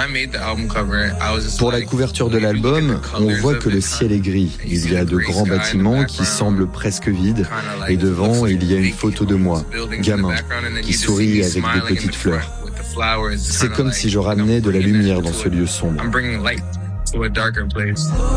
Pour la couverture de l'album, on voit que le ciel est gris. Il y a de grands bâtiments qui semblent presque vides et devant, il y a une photo de moi, gamin, qui sourit avec des petites fleurs. C'est comme si je ramenais de la lumière dans ce lieu sombre.